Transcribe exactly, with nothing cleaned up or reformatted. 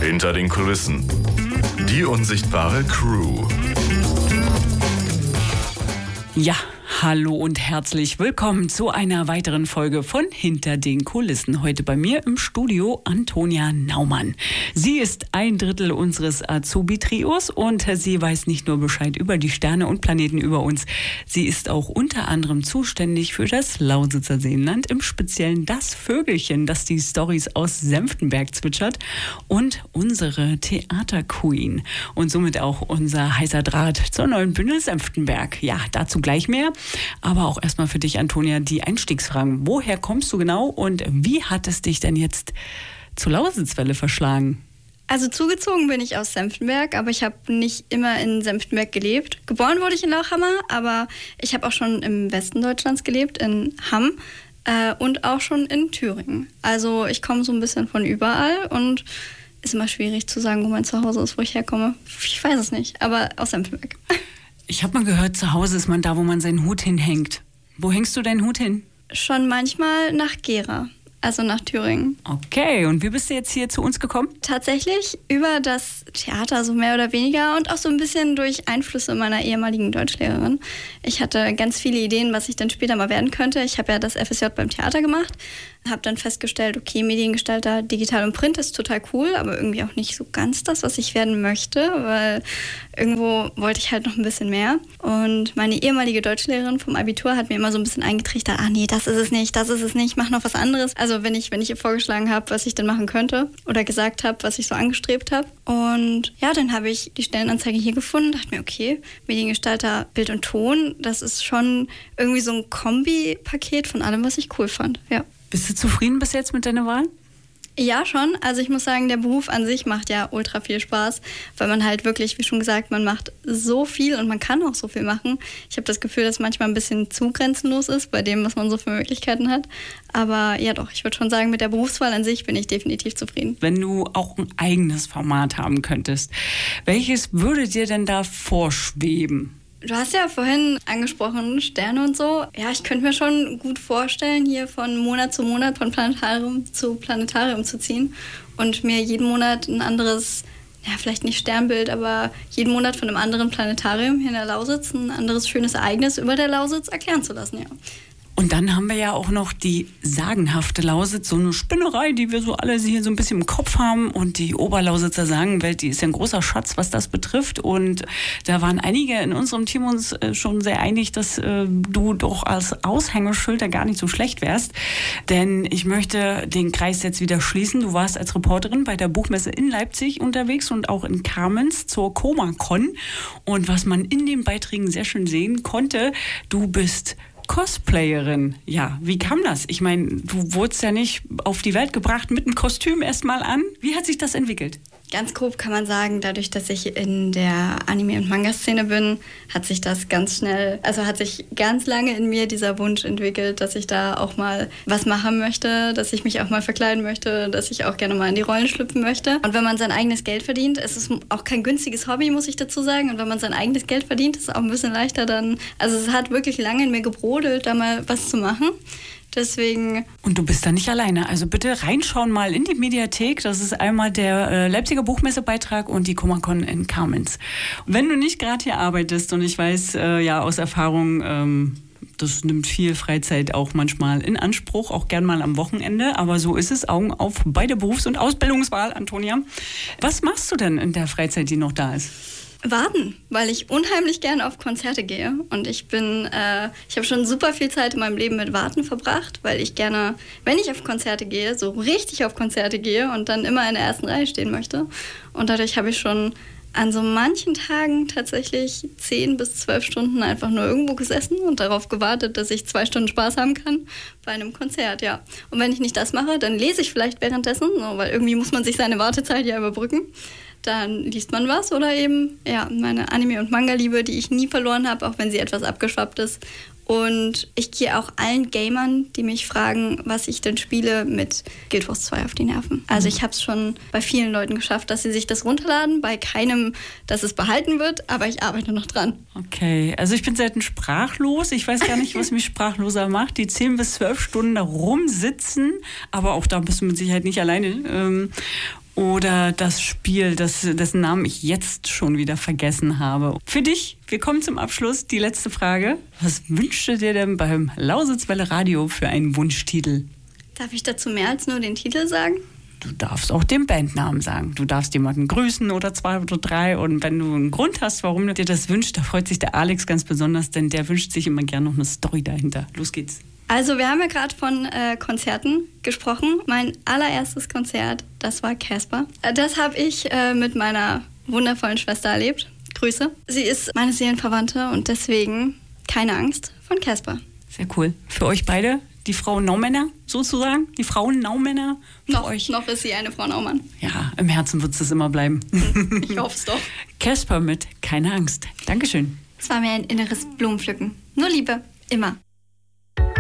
Hinter den Kulissen. Die unsichtbare Crew. Ja, hallo und herzlich willkommen zu einer weiteren Folge von Hinter den Kulissen. Heute bei mir im Studio Antonia Naumann. Sie ist ein Drittel unseres Azubi-Trios und sie weiß nicht nur Bescheid über die Sterne und Planeten über uns. Sie ist auch unter anderem zuständig für das Lausitzer Seenland, im Speziellen das Vögelchen, das die Storys aus Senftenberg zwitschert, und unsere Theaterqueen und somit auch unser heißer Draht zur neuen Bühne Senftenberg. Ja, dazu gleich mehr. Aber auch erstmal für dich, Antonia, die Einstiegsfragen. Woher kommst du genau und wie hat es dich denn jetzt zur Lausitzwelle verschlagen? Also zugezogen bin ich aus Senftenberg, aber ich habe nicht immer in Senftenberg gelebt. Geboren wurde ich in Lauchhammer, aber ich habe auch schon im Westen Deutschlands gelebt, in Hamm äh, und auch schon in Thüringen. Also ich komme so ein bisschen von überall und ist immer schwierig zu sagen, wo mein Zuhause ist, wo ich herkomme. Ich weiß es nicht, aber aus Senftenberg. Ich habe mal gehört, zu Hause ist man da, wo man seinen Hut hinhängt. Wo hängst du deinen Hut hin? Schon manchmal nach Gera, also nach Thüringen. Okay, und wie bist du jetzt hier zu uns gekommen? Tatsächlich über das Theater, so mehr oder weniger, und auch so ein bisschen durch Einflüsse meiner ehemaligen Deutschlehrerin. Ich hatte ganz viele Ideen, was ich dann später mal werden könnte. Ich habe ja das F S J beim Theater gemacht, habe dann festgestellt, okay, Mediengestalter, digital und Print ist total cool, aber irgendwie auch nicht so ganz das, was ich werden möchte, weil irgendwo wollte ich halt noch ein bisschen mehr. Und meine ehemalige Deutschlehrerin vom Abitur hat mir immer so ein bisschen eingetrichtert, ah nee, das ist es nicht, das ist es nicht, mach noch was anderes. Also wenn ich, wenn ich ihr vorgeschlagen habe, was ich denn machen könnte oder gesagt habe, was ich so angestrebt habe. Und ja, dann habe ich die Stellenanzeige hier gefunden, dachte mir, okay, Mediengestalter, Bild und Ton, das ist schon irgendwie so ein Kombi-Paket von allem, was ich cool fand, ja. Bist du zufrieden bis jetzt mit deiner Wahl? Ja, schon. Also ich muss sagen, der Beruf an sich macht ja ultra viel Spaß, weil man halt wirklich, wie schon gesagt, man macht so viel und man kann auch so viel machen. Ich habe das Gefühl, dass manchmal ein bisschen zu grenzenlos ist bei dem, was man so für Möglichkeiten hat. Aber ja doch, ich würde schon sagen, mit der Berufswahl an sich bin ich definitiv zufrieden. Wenn du auch ein eigenes Format haben könntest, welches würde dir denn da vorschweben? Du hast ja vorhin angesprochen, Sterne und so. Ja, ich könnte mir schon gut vorstellen, hier von Monat zu Monat, von Planetarium zu Planetarium zu ziehen und mir jeden Monat ein anderes, ja, vielleicht nicht Sternbild, aber jeden Monat von einem anderen Planetarium hier in der Lausitz ein anderes schönes Ereignis über der Lausitz erklären zu lassen, ja. Und dann haben wir ja auch noch die sagenhafte Lausitz, so eine Spinnerei, die wir so alle hier so ein bisschen im Kopf haben. Und die Oberlausitzer Sagenwelt, die ist ja ein großer Schatz, was das betrifft. Und da waren einige in unserem Team uns schon sehr einig, dass äh, du doch als Aushängeschild da gar nicht so schlecht wärst. Denn ich möchte den Kreis jetzt wieder schließen. Du warst als Reporterin bei der Buchmesse in Leipzig unterwegs und auch in Kamenz zur CoMaCon. Und was man in den Beiträgen sehr schön sehen konnte, du bist Cosplayerin. Ja, wie kam das? Ich meine, du wurdest ja nicht auf die Welt gebracht mit einem Kostüm erstmal an. Wie hat sich das entwickelt? Ganz grob kann man sagen, dadurch, dass ich in der Anime- und Manga-Szene bin, hat sich das ganz schnell, also hat sich ganz lange in mir dieser Wunsch entwickelt, dass ich da auch mal was machen möchte, dass ich mich auch mal verkleiden möchte, dass ich auch gerne mal in die Rollen schlüpfen möchte. Und wenn man sein eigenes Geld verdient, es ist auch kein günstiges Hobby, muss ich dazu sagen. Und wenn man sein eigenes Geld verdient, ist es auch ein bisschen leichter dann. Also es hat wirklich lange in mir gebrodelt, da mal was zu machen. Deswegen. Und du bist da nicht alleine. Also bitte reinschauen mal in die Mediathek. Das ist einmal der äh, Leipziger Buchmessebeitrag und die CoMaCon in Kamenz. Wenn du nicht gerade hier arbeitest, und ich weiß äh, ja aus Erfahrung, ähm, das nimmt viel Freizeit auch manchmal in Anspruch, auch gern mal am Wochenende. Aber so ist es, Augen auf bei der Berufs- und Ausbildungswahl, Antonia. Was machst du denn in der Freizeit, die noch da ist? Warten, weil ich unheimlich gerne auf Konzerte gehe. Und ich bin, äh, ich habe schon super viel Zeit in meinem Leben mit Warten verbracht, weil ich gerne, wenn ich auf Konzerte gehe, so richtig auf Konzerte gehe und dann immer in der ersten Reihe stehen möchte. Und dadurch habe ich schon an so manchen Tagen tatsächlich zehn bis zwölf Stunden einfach nur irgendwo gesessen und darauf gewartet, dass ich zwei Stunden Spaß haben kann bei einem Konzert, ja. Und wenn ich nicht das mache, dann lese ich vielleicht währenddessen, so, weil irgendwie muss man sich seine Wartezeit ja überbrücken. Dann liest man was oder eben ja meine Anime- und Manga-Liebe, die ich nie verloren habe, auch wenn sie etwas abgeschwappt ist. Und ich gehe auch allen Gamern, die mich fragen, was ich denn spiele, mit Guild Wars zwei auf die Nerven. Also ich habe es schon bei vielen Leuten geschafft, dass sie sich das runterladen, bei keinem, dass es behalten wird, aber ich arbeite noch dran. Okay, also ich bin selten sprachlos. Ich weiß gar nicht, was mich sprachloser macht. Die zehn bis zwölf Stunden da rumsitzen, aber auch da bist du mit Sicherheit nicht alleine. oder das Spiel, das, dessen Namen ich jetzt schon wieder vergessen habe. Für dich, wir kommen zum Abschluss, die letzte Frage. Was wünschst du dir denn beim Lausitzwelle Radio für einen Wunschtitel? Darf ich dazu mehr als nur den Titel sagen? Du darfst auch den Bandnamen sagen. Du darfst jemanden grüßen oder zwei oder drei. Und wenn du einen Grund hast, warum du dir das wünschst, da freut sich der Alex ganz besonders, denn der wünscht sich immer gerne noch eine Story dahinter. Los geht's. Also wir haben ja gerade von äh, Konzerten gesprochen. Mein allererstes Konzert, das war Casper. Äh, das habe ich äh, mit meiner wundervollen Schwester erlebt. Grüße. Sie ist meine Seelenverwandte und deswegen keine Angst von Casper. Sehr cool. Für euch beide, die Frau Naumänner sozusagen, die Frauen Naumänner für noch, euch. Noch ist sie eine Frau Naumann. Ja, im Herzen wird es immer bleiben. Ich hoffe es doch. Casper mit Keine Angst. Dankeschön. Es war mir ein inneres Blumenpflücken. Nur Liebe, immer.